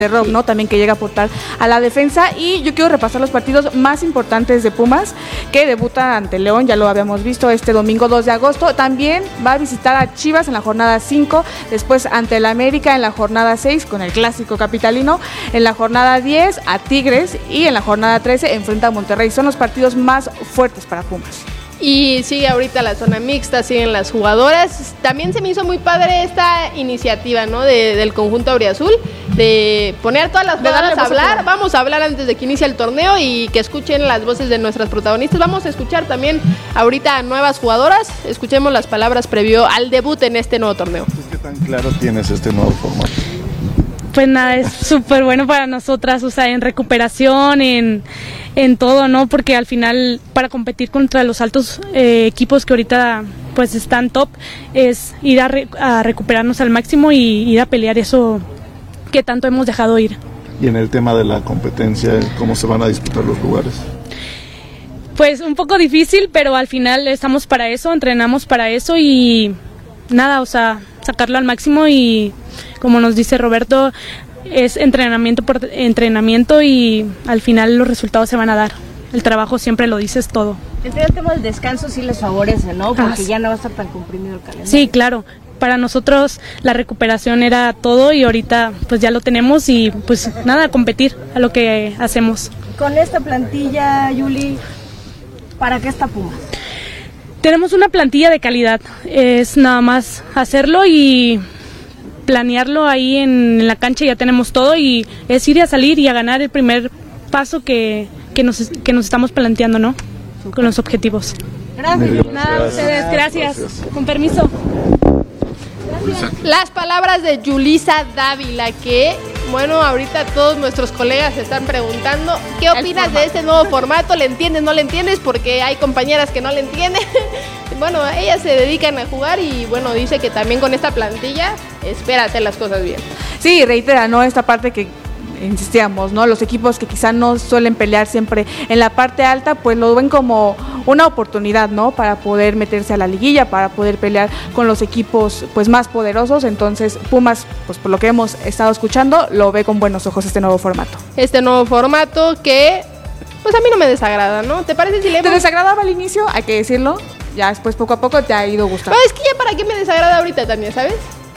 Rock, ¿no? También que llega a aportar a la defensa. Y yo quiero repasar los partidos más importantes de Pumas, que debuta ante León, ya lo habíamos visto, este domingo 2 de agosto. También va a visitar a Chivas en la jornada 5, después ante el América en la jornada 6 con el clásico capitalino, en la jornada 10 a Tigres y en la jornada 13 enfrenta a Monterrey. Son los partidos más fuertes para Pumas. Y sigue ahorita la zona mixta, siguen las jugadoras. También se me hizo muy padre esta iniciativa, ¿no? Del conjunto auriazul, de poner todas las jugadoras a hablar. Vamos a hablar antes de que inicie el torneo y que escuchen las voces de nuestras protagonistas. Vamos a escuchar también ahorita a nuevas jugadoras. Escuchemos las palabras previo al debut en este nuevo torneo. ¿Qué tan claro tienes este nuevo formato? Pues nada, es súper bueno para nosotras, o sea, en recuperación, en todo, ¿no? Porque al final, para competir contra los altos equipos que ahorita pues están top, es ir a recuperarnos al máximo y ir a pelear eso que tanto hemos dejado ir. Y en el tema de la competencia, ¿cómo se van a disputar los lugares? Pues un poco difícil, pero al final estamos para eso, entrenamos para eso y nada, o sea, sacarlo al máximo y como nos dice Roberto, es entrenamiento por entrenamiento y al final los resultados se van a dar. El trabajo siempre lo dices todo. Entonces el tema del descanso sí les favorece, ¿no? Porque ya no va a estar tan comprimido el calendario. Sí, claro. Para nosotros la recuperación era todo y ahorita pues ya lo tenemos y pues nada, a competir a lo que hacemos. Con esta plantilla, Yuli, ¿para qué está Pumas? Tenemos una plantilla de calidad, es nada más hacerlo y planearlo ahí en la cancha, ya tenemos todo y es ir a salir y a ganar el primer paso que nos estamos planteando, ¿no? Con los objetivos. Gracias. Nada, ustedes, gracias. Con permiso. Las palabras de Yulisa Dávila, que, bueno, ahorita todos nuestros colegas se están preguntando, ¿qué opinas de este nuevo formato? ¿Le entiendes, no le entiendes? Porque hay compañeras que no le entienden. Bueno, ellas se dedican a jugar y, bueno, dice que también con esta plantilla espera hacer las cosas bien. Sí, reitera, ¿no? Esta parte que insistíamos, ¿no? Los equipos que quizá no suelen pelear siempre en la parte alta, pues lo ven como una oportunidad, ¿no? Para poder meterse a la liguilla, para poder pelear con los equipos pues más poderosos. Entonces Pumas, pues por lo que hemos estado escuchando, lo ve con buenos ojos este nuevo formato. Este nuevo formato que, pues a mí no me desagrada, ¿no? ¿Te parece si le ¿Te desagradaba al inicio? Hay que decirlo. Ya después poco a poco te ha ido gustando. No, es que ya para qué me desagrada ahorita, Tania, ¿sabes?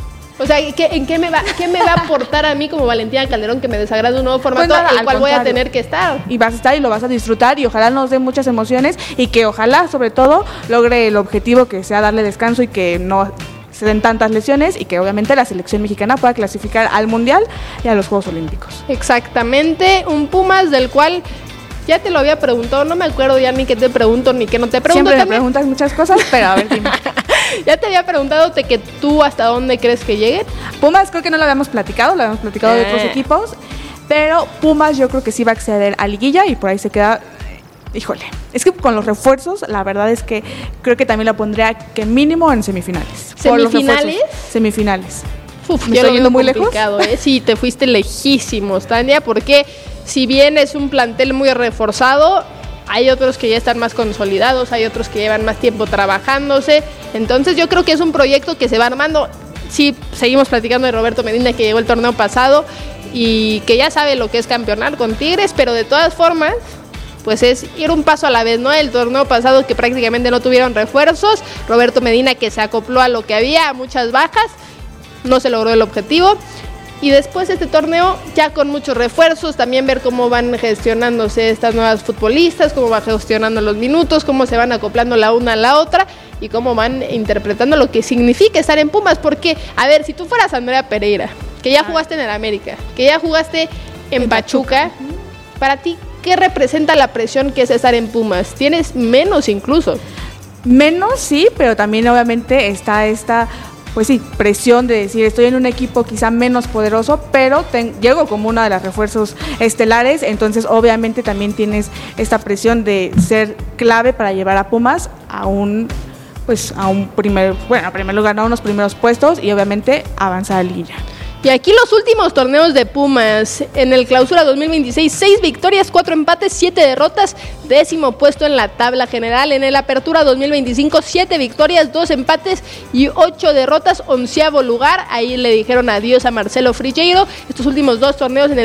O sea, ¿qué me va a aportar a mí como Valentina Calderón que me desagrade un nuevo formato pues nada, en el cual voy a tener que estar? Y vas a estar y lo vas a disfrutar y ojalá nos dé muchas emociones y que ojalá, sobre todo, logre el objetivo que sea darle descanso y que no se den tantas lesiones y que obviamente la selección mexicana pueda clasificar al Mundial y a los Juegos Olímpicos. Exactamente, un Pumas del cual ya te lo había preguntado, no me acuerdo ya ni qué te pregunto ni qué no te pregunto. Siempre me preguntas muchas cosas, pero a ver, dime. Ya te había preguntado que tú hasta dónde crees que lleguen. Pumas creo que no lo habíamos platicado, de otros equipos, pero Pumas yo creo que sí va a acceder a liguilla y por ahí se queda. Híjole, es que con los refuerzos, la verdad es que creo que también la pondría que mínimo en semifinales. ¿Semifinales? Semifinales. Uf, ¿me estoy yendo muy lejos? Sí, te fuiste lejísimos, Tania, porque si bien es un plantel muy reforzado, hay otros que ya están más consolidados, hay otros que llevan más tiempo trabajándose. Entonces yo creo que es un proyecto que se va armando. Sí, seguimos platicando de Roberto Medina, que llegó el torneo pasado y que ya sabe lo que es campeonar con Tigres, pero de todas formas, pues es ir un paso a la vez, ¿no? El torneo pasado que prácticamente no tuvieron refuerzos, Roberto Medina que se acopló a lo que había, a muchas bajas, no se logró el objetivo. Y después este torneo ya con muchos refuerzos, también ver cómo van gestionándose estas nuevas futbolistas, cómo van gestionando los minutos, cómo se van acoplando la una a la otra y cómo van interpretando lo que significa estar en Pumas. Porque, a ver, si tú fueras Andrea Pereira, que ya jugaste en el América, que ya jugaste en Pachuca, para ti, ¿qué representa la presión que es estar en Pumas? ¿Tienes menos incluso? Menos, sí, pero también obviamente está esta... Pues sí, presión de decir, estoy en un equipo quizá menos poderoso, pero llego como una de las refuerzos estelares, entonces obviamente también tienes esta presión de ser clave para llevar a Pumas a primer lugar, a unos primeros puestos y obviamente avanzar a liguilla. Y aquí los últimos torneos de Pumas. En el Clausura 2026, 6 victorias, 4 empates, 7 derrotas. 10º puesto en la tabla general. En el Apertura 2025, 7 victorias, 2 empates y 8 derrotas. 11º lugar. Ahí le dijeron adiós a Marcelo Frigueiro. Estos últimos 2 torneos en el